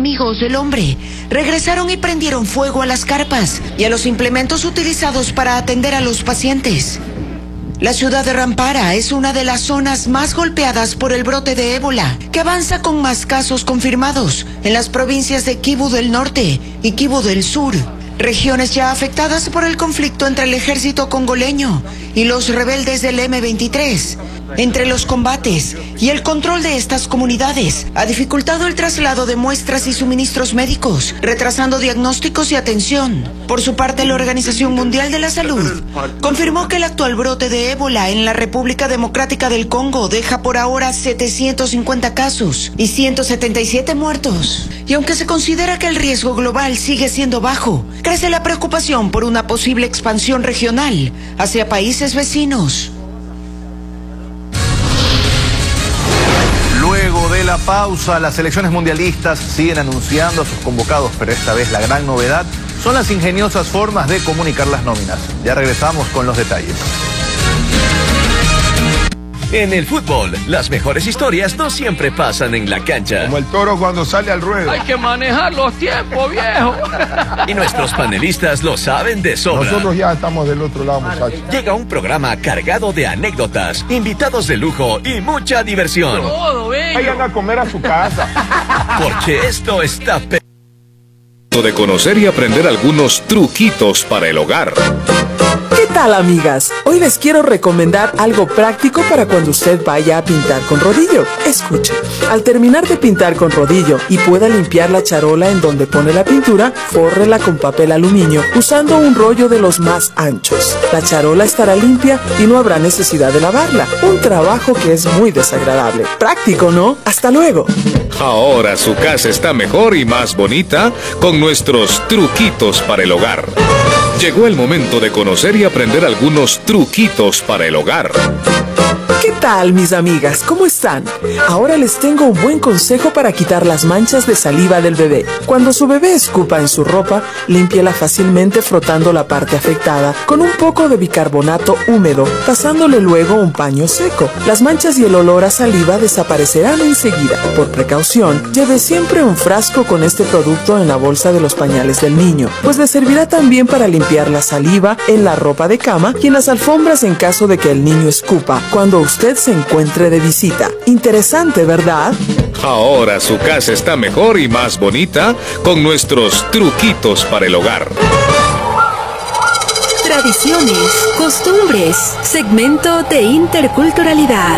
amigos del hombre regresaron y prendieron fuego a las carpas y a los implementos utilizados para atender a los pacientes. La ciudad de Rampara es una de las zonas más golpeadas por el brote de ébola, que avanza con más casos confirmados en las provincias de Kivu del Norte y Kivu del Sur, regiones ya afectadas por el conflicto entre el ejército congoleño y los rebeldes del M23. Entre los combates y el control de estas comunidades ha dificultado el traslado de muestras y suministros médicos, retrasando diagnósticos y atención. Por su parte, la Organización Mundial de la Salud confirmó que el actual brote de ébola en la República Democrática del Congo deja por ahora 750 casos y 177 muertos. Y aunque se considera que el riesgo global sigue siendo bajo, crece la preocupación por una posible expansión regional hacia países vecinos. Luego de la pausa, las selecciones mundialistas siguen anunciando a sus convocados, pero esta vez la gran novedad son las ingeniosas formas de comunicar las nóminas. Ya regresamos con los detalles. En el fútbol, las mejores historias no siempre pasan en la cancha. Como el toro cuando sale al ruedo. Hay que manejar los tiempos, viejo. Y nuestros panelistas lo saben de sobra. Nosotros ya estamos del otro lado, muchachos. Llega un programa cargado de anécdotas, invitados de lujo y mucha diversión. Todo, vayan a comer a su casa. Porque esto está de conocer y aprender algunos truquitos para el hogar. ¿Qué tal, amigas? Hoy les quiero recomendar algo práctico para cuando usted vaya a pintar con rodillo. Escuche, al terminar de pintar con rodillo y pueda limpiar la charola en donde pone la pintura, fórrela con papel aluminio usando un rollo de los más anchos. La charola estará limpia y no habrá necesidad de lavarla. Un trabajo que es muy desagradable. Práctico, ¿no? ¡Hasta luego! Ahora su casa está mejor y más bonita con nuestros truquitos para el hogar. Llegó el momento de conocer y aprender algunos truquitos para el hogar. ¿Qué tal, mis amigas? ¿Cómo están? Ahora les tengo un buen consejo para quitar las manchas de saliva del bebé. Cuando su bebé escupa en su ropa, límpiela fácilmente frotando la parte afectada con un poco de bicarbonato húmedo, pasándole luego un paño seco. Las manchas y el olor a saliva desaparecerán enseguida. Por precaución, lleve siempre un frasco con este producto en la bolsa de los pañales del niño, pues le servirá también para limpiar la saliva en la ropa de cama y en las alfombras en caso de que el niño escupa cuando usted se encuentre de visita. Interesante, ¿verdad? Ahora su casa está mejor y más bonita con nuestros truquitos para el hogar. Tradiciones, costumbres, segmento de interculturalidad.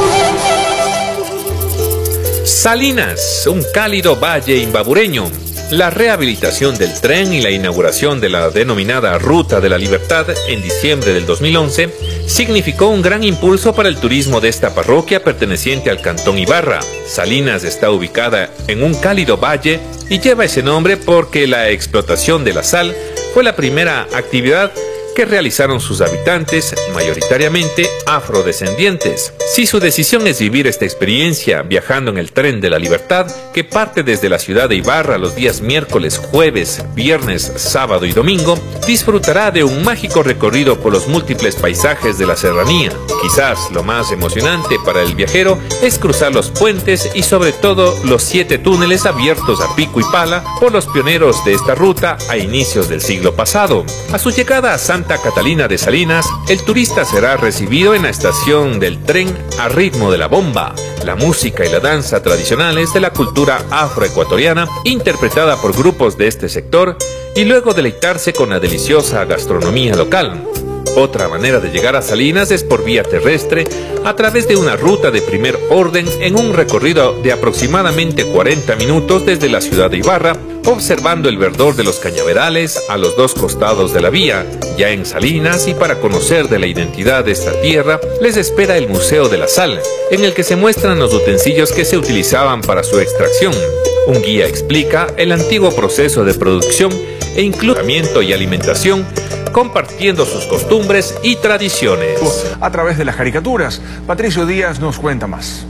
Salinas, un cálido valle imbabureño. La rehabilitación del tren y la inauguración de la denominada Ruta de la Libertad en diciembre del 2011 significó un gran impulso para el turismo de esta parroquia perteneciente al Cantón Ibarra. Salinas está ubicada en un cálido valle y lleva ese nombre porque la explotación de la sal fue la primera actividad que realizaron sus habitantes, mayoritariamente afrodescendientes. Si su decisión es vivir esta experiencia viajando en el tren de la libertad, que parte desde la ciudad de Ibarra los días miércoles, jueves, viernes, sábado y domingo, disfrutará de un mágico recorrido por los múltiples paisajes de la serranía. Quizás lo más emocionante para el viajero es cruzar los puentes y sobre todo los 7 túneles abiertos a pico y pala por los pioneros de esta ruta a inicios del siglo pasado. A su llegada a Santa Catalina de Salinas, el turista será recibido en la estación del tren a ritmo de la bomba, la música y la danza tradicionales de la cultura afroecuatoriana, interpretada por grupos de este sector, y luego deleitarse con la deliciosa gastronomía local. Otra manera de llegar a Salinas es por vía terrestre, a través de una ruta de primer orden en un recorrido de aproximadamente 40 minutos desde la ciudad de Ibarra, observando el verdor de los cañaverales a los dos costados de la vía. Ya en Salinas, y para conocer de la identidad de esta tierra, les espera el Museo de la Sal, en el que se muestran los utensilios que se utilizaban para su extracción. Un guía explica el antiguo proceso de producción e incluyamiento y alimentación, compartiendo sus costumbres y tradiciones. A través de las caricaturas, Patricio Díaz nos cuenta más.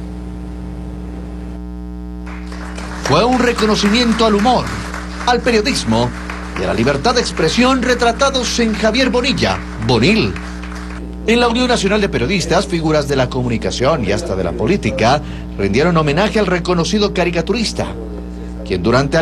Fue un reconocimiento al humor, al periodismo y a la libertad de expresión retratados en Javier Bonilla, Bonil. En la Unión Nacional de Periodistas, figuras de la comunicación y hasta de la política rindieron homenaje al reconocido caricaturista, quien durante